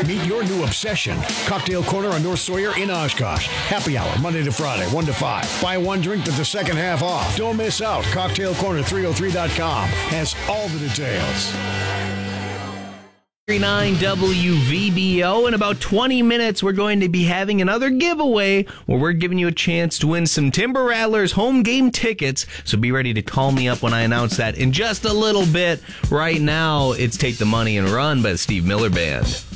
Meet your new obsession. Cocktail Corner on North Sawyer in Oshkosh. Happy hour, Monday to Friday, 1 to 5. Buy one drink with the second half off. Don't miss out. CocktailCorner303.com has all the details. 9 WVBO. In about 20 minutes, we're going to be having another giveaway where we're giving you a chance to win some Timber Rattlers home game tickets. So be ready to call me up when I announce that in just a little bit. Right now, it's Take the Money and Run by the Steve Miller Band.